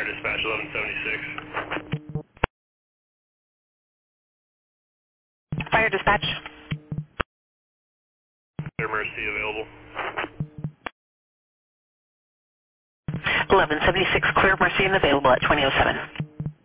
Dispatch 1176. Fire Dispatch. Clear Mercy available. 1176, Clear Mercy and available at 2007.